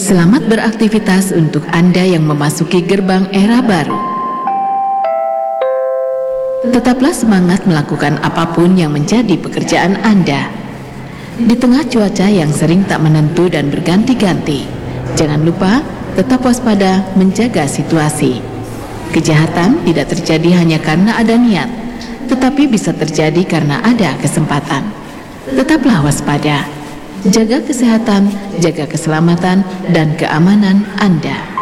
Selamat beraktivitas untuk Anda yang memasuki gerbang era baru. Tetaplah semangat melakukan apapun yang menjadi pekerjaan Anda. Di tengah cuaca yang sering tak menentu dan berganti-ganti, jangan lupa tetap waspada menjaga situasi. Kejahatan tidak terjadi hanya karena ada niat, tetapi bisa terjadi karena ada kesempatan. Tetaplah waspada. Jaga kesehatan, jaga keselamatan dan keamanan Anda.